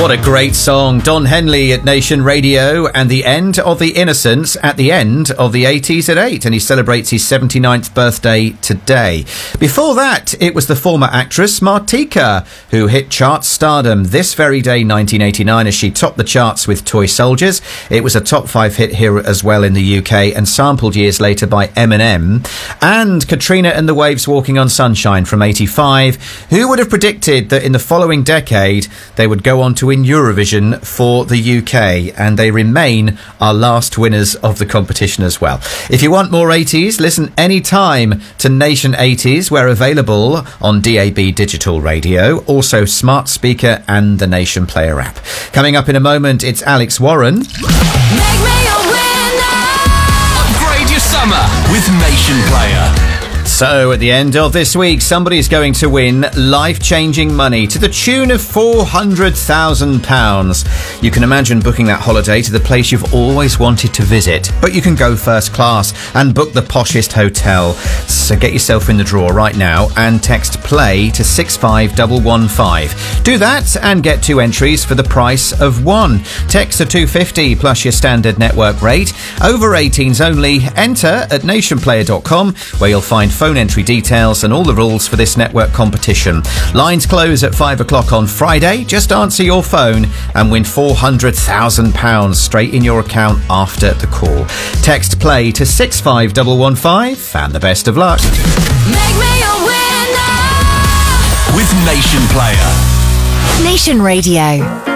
What a great song. Don Henley at Nation Radio, and the end of The Innocents at the end of the 80s at 8, and he celebrates his 79th birthday today. Before that, it was the former actress Martika who hit chart stardom this very day, 1989, as she topped the charts with Toy Soldiers. It was a top 5 hit here as well in the UK, and sampled years later by Eminem. And Katrina and the Waves' Walking on Sunshine from 85. Who would have predicted that in the following decade they would go on to win Eurovision for the UK, and they remain our last winners of the competition as well. If you want more 80s, listen anytime to Nation 80s. We're available on DAB Digital Radio, also smart speaker and the Nation Player app. Coming up in a moment, it's Alex Warren. Make me a winner. Upgrade your summer with Nation Player. So, at the end of this week, somebody's going to win life-changing money to the tune of £400,000. You can imagine booking that holiday to the place you've always wanted to visit, but you can go first class and book the poshest hotel. So get yourself in the draw right now and text PLAY to 65115. Do that and get 2 entries for the price of 1. Text to 250 plus your standard network rate. Over 18s only. Enter at nationplayer.com, where you'll find phone entry details and all the rules for this network competition. Lines close at 5 o'clock on Friday. Just answer your phone and win £400,000 straight in your account after the call. Text PLAY to 65115 and the best of luck. Make me a winner with Nation Player. Nation Radio.